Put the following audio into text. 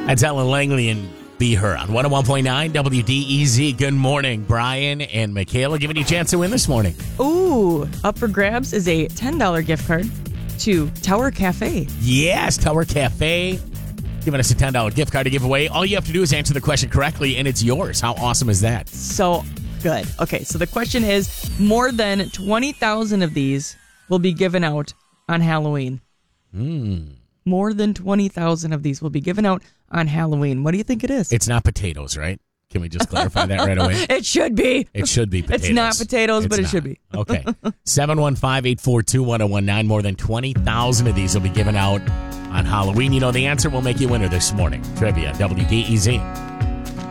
That's Ellen Langley and Be Her on 101.9 WDEZ. Good morning, Brian and Michaela, giving you a chance to win this morning. Ooh, up for grabs is a $10 gift card to Tower Cafe. Yes, Tower Cafe. Giving us a $10 gift card to give away. All you have to do is answer the question correctly, and it's yours. How awesome is that? So good. Okay, so the question is, more than 20,000 of these will be given out on Halloween. More than 20,000 of these will be given out on Halloween. What do you think it is? It's not potatoes, right? Can we just clarify that right away? It should be. It should be potatoes. It's not potatoes, but it should be. Okay. 715-842-1019. More than 20,000 of these will be given out on Halloween. You know the answer. We'll make you winner this morning. Trivia, WDEZ.